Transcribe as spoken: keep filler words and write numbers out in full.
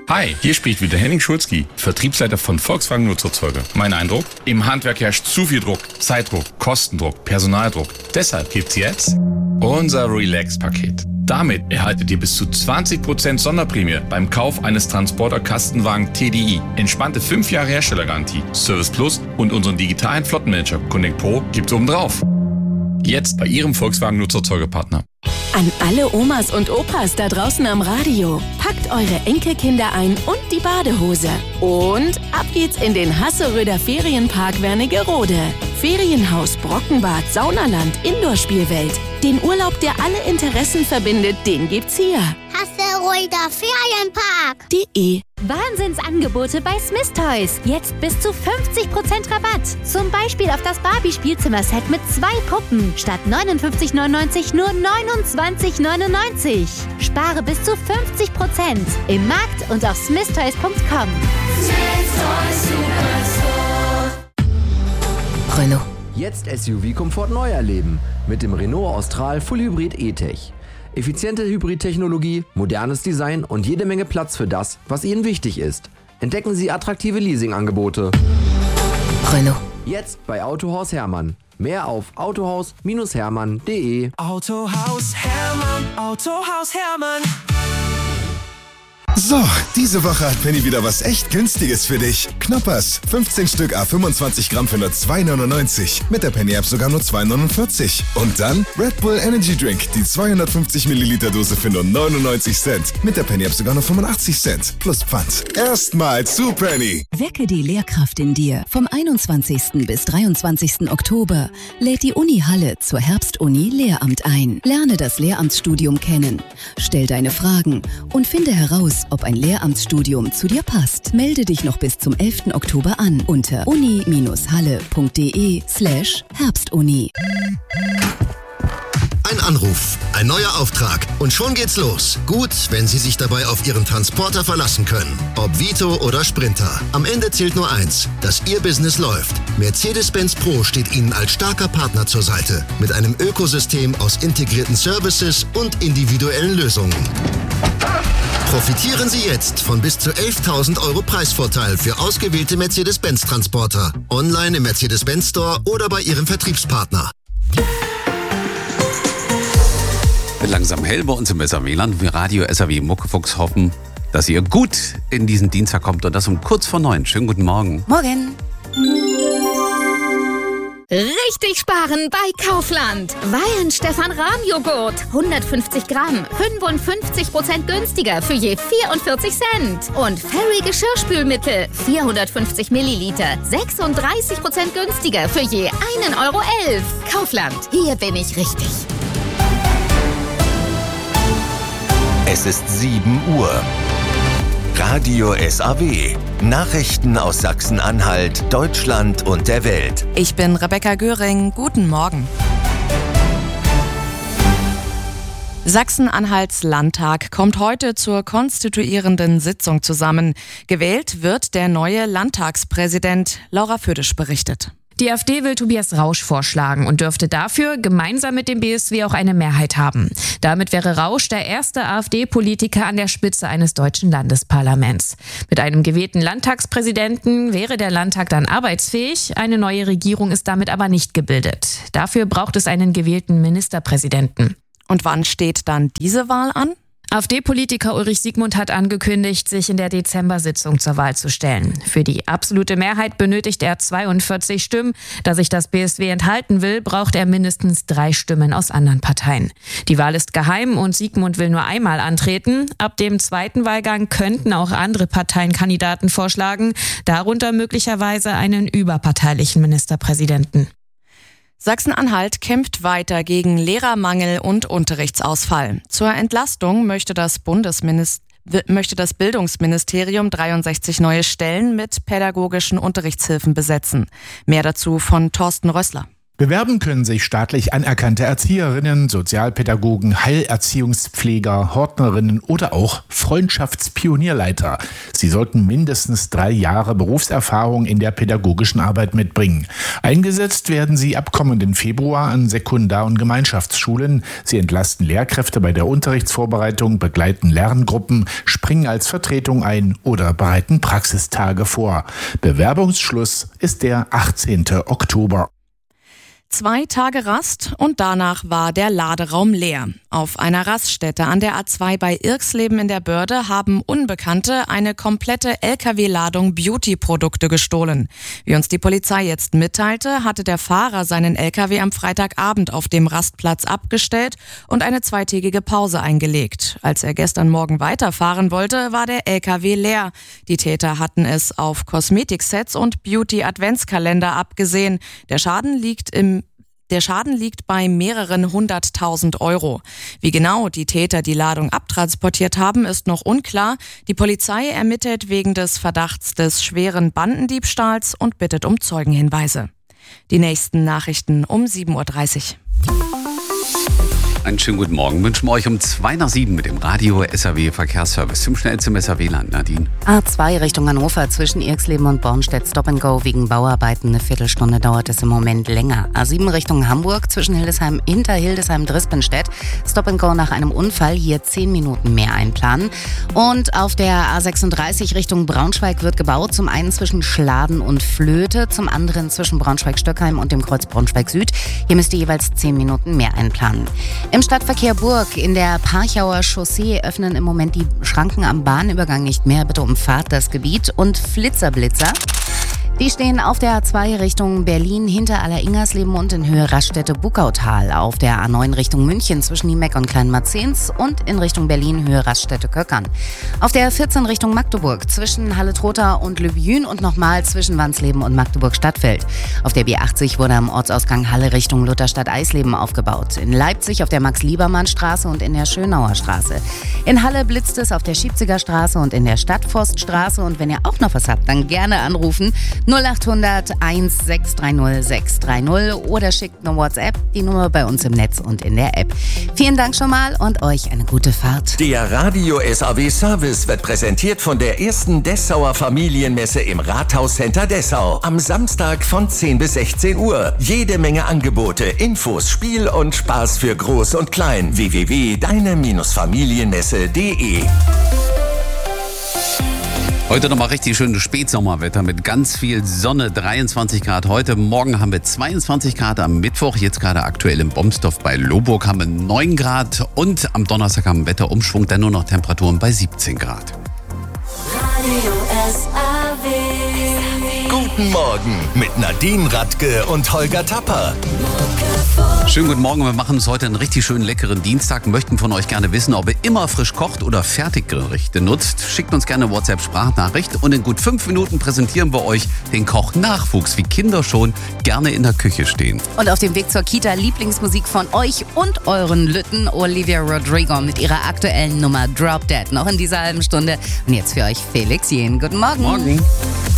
Hi, hier spricht wieder Henning Schulzki, Vertriebsleiter von Volkswagen Nutzerzeuge. Mein Eindruck? Im Handwerk herrscht zu viel Druck, Zeitdruck, Kostendruck, Personaldruck. Deshalb gibt's jetzt unser Relax-Paket. Damit erhaltet ihr bis zu zwanzig Prozent Sonderprämie beim Kauf eines Transporter-Kastenwagen T D I. Entspannte fünf Jahre Herstellergarantie, Service Plus und unseren digitalen Flottenmanager Connect Pro gibt's obendrauf. Jetzt bei Ihrem Volkswagen Nutzerzeugepartner. An alle Omas und Opas da draußen am Radio. Packt eure Enkelkinder ein und die Badehose. Und ab geht's in den Hasseröder Ferienpark Wernigerode. Ferienhaus, Brockenbad, Saunaland, Indoor-Spielwelt. Den Urlaub, der alle Interessen verbindet, den gibt's hier. Hasseröder Ferienpark. De. Wahnsinnsangebote bei Smith Toys. Jetzt bis zu fünfzig Prozent Rabatt. Zum Beispiel auf das Barbie-Spielzimmerset mit zwei Puppen. Statt neunundfünfzig neunundneunzig nur neunundzwanzig neunundneunzig. Spare bis zu fünfzig Prozent. Im Markt und auf smith toys punkt com. Smith Toys Superstore. Renault. Jetzt S U V-Komfort neu erleben. Mit dem Renault Austral Full Hybrid E-Tech. Effiziente Hybridtechnologie, modernes Design und jede Menge Platz für das, was Ihnen wichtig ist. Entdecken Sie attraktive Leasingangebote. Renault. Jetzt bei Autohaus Hermann. Mehr auf autohaus Hermann punkt de. Autohaus Hermann, Autohaus Hermann. So, diese Woche hat Penny wieder was echt Günstiges für dich. Knoppers, fünfzehn Stück à fünfundzwanzig Gramm für nur zwei neunundneunzig. Mit der Penny App sogar nur zwei neunundvierzig. Und dann Red Bull Energy Drink, die zweihundertfünfzig Milliliter Dose für nur neunundneunzig Cent. Mit der Penny App sogar nur fünfundachtzig Cent. Plus Pfand. Erstmal zu Penny. Wecke die Lehrkraft in dir. Vom einundzwanzigsten bis dreiundzwanzigsten Oktober lädt die Uni Halle zur Herbstuni Lehramt ein. Lerne das Lehramtsstudium kennen. Stell deine Fragen und finde heraus, ob ein Lehramtsstudium zu dir passt. Melde dich noch bis zum elften Oktober an unter uni halle punkt de slash Herbstuni. Ein Anruf, ein neuer Auftrag und schon geht's los. Gut, wenn Sie sich dabei auf Ihren Transporter verlassen können. Ob Vito oder Sprinter. Am Ende zählt nur eins, dass Ihr Business läuft. Mercedes-Benz Pro steht Ihnen als starker Partner zur Seite. Mit einem Ökosystem aus integrierten Services und individuellen Lösungen. Profitieren Sie jetzt von bis zu elftausend Euro Preisvorteil für ausgewählte Mercedes-Benz-Transporter. Online im Mercedes-Benz Store oder bei Ihrem Vertriebspartner. Wird langsam hell bei uns im S A W-Land. Wir Radio S A W Muckefuchs hoffen, dass ihr gut in diesen Dienstag kommt und das um kurz vor neun. Schönen guten Morgen. Morgen. Richtig sparen bei Kaufland. Weihenstephan-Rahmjoghurt. hundertfünfzig Gramm. fünfundfünfzig Prozent günstiger für je vierundvierzig Cent. Und Fairy Geschirrspülmittel. vierhundertfünfzig Milliliter. sechsunddreißig Prozent günstiger für je einen Euro elf. Kaufland. Hier bin ich richtig. Es ist sieben Uhr. Radio S A W. Nachrichten aus Sachsen-Anhalt, Deutschland und der Welt. Ich bin Rebecca Göring. Guten Morgen. Sachsen-Anhalts Landtag kommt heute zur konstituierenden Sitzung zusammen. Gewählt wird der neue Landtagspräsident. Laura Födisch berichtet. Die AfD will Tobias Rausch vorschlagen und dürfte dafür gemeinsam mit dem B S W auch eine Mehrheit haben. Damit wäre Rausch der erste AfD-Politiker an der Spitze eines deutschen Landesparlaments. Mit einem gewählten Landtagspräsidenten wäre der Landtag dann arbeitsfähig. Eine neue Regierung ist damit aber nicht gebildet. Dafür braucht es einen gewählten Ministerpräsidenten. Und wann steht dann diese Wahl an? AfD-Politiker Ulrich Siegmund hat angekündigt, sich in der Dezember-Sitzung zur Wahl zu stellen. Für die absolute Mehrheit benötigt er zweiundvierzig Stimmen. Da sich das B S W enthalten will, braucht er mindestens drei Stimmen aus anderen Parteien. Die Wahl ist geheim und Siegmund will nur einmal antreten. Ab dem zweiten Wahlgang könnten auch andere Parteien Kandidaten vorschlagen, darunter möglicherweise einen überparteilichen Ministerpräsidenten. Sachsen-Anhalt kämpft weiter gegen Lehrermangel und Unterrichtsausfall. Zur Entlastung möchte das Bundesminister möchte das Bildungsministerium dreiundsechzig neue Stellen mit pädagogischen Unterrichtshilfen besetzen. Mehr dazu von Thorsten Rössler. Bewerben können sich staatlich anerkannte Erzieherinnen, Sozialpädagogen, Heilerziehungspfleger, Hortnerinnen oder auch Freundschaftspionierleiter. Sie sollten mindestens drei Jahre Berufserfahrung in der pädagogischen Arbeit mitbringen. Eingesetzt werden sie ab kommenden Februar an Sekundar- und Gemeinschaftsschulen. Sie entlasten Lehrkräfte bei der Unterrichtsvorbereitung, begleiten Lerngruppen, springen als Vertretung ein oder bereiten Praxistage vor. Bewerbungsschluss ist der achtzehnten Oktober. Zwei Tage Rast und danach war der Laderaum leer. Auf einer Raststätte an der A zwei bei Irxleben in der Börde haben Unbekannte eine komplette L K W-Ladung Beauty-Produkte gestohlen. Wie uns die Polizei jetzt mitteilte, hatte der Fahrer seinen L K W am Freitagabend auf dem Rastplatz abgestellt und eine zweitägige Pause eingelegt. Als er gestern Morgen weiterfahren wollte, war der L K W leer. Die Täter hatten es auf Kosmetiksets und Beauty-Adventskalender abgesehen. Der Schaden liegt im Der Schaden liegt bei mehreren hunderttausend Euro. Wie genau die Täter die Ladung abtransportiert haben, ist noch unklar. Die Polizei ermittelt wegen des Verdachts des schweren Bandendiebstahls und bittet um Zeugenhinweise. Die nächsten Nachrichten um sieben Uhr dreißig. Einen schönen guten Morgen. Wünschen wir euch um zwei nach sieben mit dem Radio S A W Verkehrsservice zum schnellsten S A W-Land. Nadine. A zwei Richtung Hannover zwischen Irxleben und Bornstedt Stop and Go wegen Bauarbeiten. Eine Viertelstunde dauert es im Moment länger. A sieben Richtung Hamburg zwischen Hildesheim hinter Hildesheim-Drispenstedt. Stop and Go nach einem Unfall. Hier zehn Minuten mehr einplanen. Und auf der A sechsunddreißig Richtung Braunschweig wird gebaut. Zum einen zwischen Schladen und Flöte, zum anderen zwischen Braunschweig-Stöckheim und dem Kreuz Braunschweig Süd. Hier müsst ihr jeweils zehn Minuten mehr einplanen. Im Stadtverkehr Burg in der Parchauer Chaussee öffnen im Moment die Schranken am Bahnübergang nicht mehr. Bitte umfahrt das Gebiet. Und Flitzerblitzer. Die stehen auf der A zwei Richtung Berlin hinter Aller-Ingersleben und in Höhe Raststätte-Buckautal. Auf der A neun Richtung München zwischen Niemeck und Kleinmarzens und in Richtung Berlin Höhe Raststätte-Köckern. Auf der A vierzehn Richtung Magdeburg zwischen Halle-Trotha und Löbjün und nochmal zwischen Wansleben und Magdeburg-Stadtfeld. Auf der B achtzig wurde am Ortsausgang Halle Richtung Lutherstadt-Eisleben aufgebaut. In Leipzig auf der Max-Liebermann-Straße und in der Schönauer Straße. In Halle blitzt es auf der Schiebziger Straße und in der Stadtforststraße. Und wenn ihr auch noch was habt, dann gerne anrufen. null achthundert eins sechs drei null sechs drei null oder schickt eine WhatsApp, die Nummer bei uns im Netz und in der App. Vielen Dank schon mal und euch eine gute Fahrt. Der Radio S A W Service wird präsentiert von der ersten Dessauer Familienmesse im Rathauscenter Dessau. Am Samstag von zehn bis sechzehn Uhr. Jede Menge Angebote, Infos, Spiel und Spaß für Groß und Klein. w w w punkt deine Familienmesse punkt de. Heute nochmal richtig schönes Spätsommerwetter mit ganz viel Sonne, dreiundzwanzig Grad heute. Morgen haben wir zweiundzwanzig Grad am Mittwoch, jetzt gerade aktuell in Bomsdorf bei Loburg haben wir neun Grad und am Donnerstag haben wir Wetterumschwung, dann nur noch Temperaturen bei siebzehn Grad. Radio S A W. Guten Morgen mit Nadine Radke und Holger Tapper. Schönen guten Morgen, wir machen uns heute einen richtig schönen leckeren Dienstag, möchten von euch gerne wissen, ob ihr immer frisch kocht oder Fertiggerichte nutzt. Schickt uns gerne eine WhatsApp-Sprachnachricht und in gut fünf Minuten präsentieren wir euch den Koch-Nachwuchs, wie Kinder schon gerne in der Küche stehen. Und auf dem Weg zur Kita Lieblingsmusik von euch und euren Lütten, Olivia Rodrigo mit ihrer aktuellen Nummer Drop Dead. Noch in dieser halben Stunde. Und jetzt für euch Felix Jen. Guten Morgen. Morgen.